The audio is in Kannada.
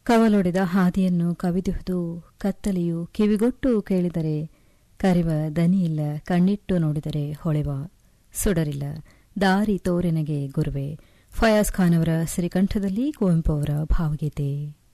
ಕವಲೊಡೆದ ಹಾದಿಯನ್ನು ಕವಿದುವುದು ಕತ್ತಲೆಯು ಕಿವಿಗೊಟ್ಟು ಕೇಳಿದರೆ ಕರೆವ ದನಿಯಿಲ್ಲ, ಕಣ್ಣಿಟ್ಟು ನೋಡಿದರೆ ಹೊಳೆವ ಸುಡರಿಲ್ಲ, ದಾರಿ ತೋರೆನಗೆ ಗುರುವೆ. ಫಯಾಜ್ ಖಾನ್ ಅವರ ಸಿರಿಕಂಠದಲ್ಲಿ ಕುವೆಂಪು ಅವರ ಭಾವಗೀತೆ.